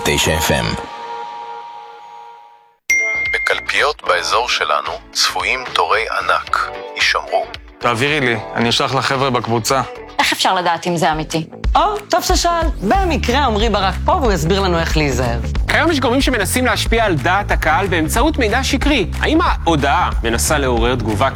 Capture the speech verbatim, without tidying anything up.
ותשע אף אם. בקלפיות באזור שלנו צפויים תורי ענק. יישמרו. תעבירי לי, אני אשלח לחבר'ה בקבוצה. איך אפשר לדעת אם זה אמיתי? או, טוב ששאל. במקרה עמרי ברק פה והוא יסביר לנו איך להיזהר. כיום יש גורמים שמנסים להשפיע על דעת הקהל באמצעות מידע שקרי. האם ההודעה מנסה לעורר תגובה